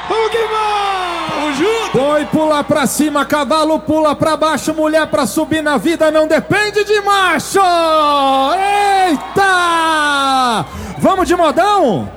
Vamos que vamos! Tamo junto! Boi pula pra cima, cavalo pula pra baixo, mulher pra subir na vida não depende de macho! Eita! Vamos de modão?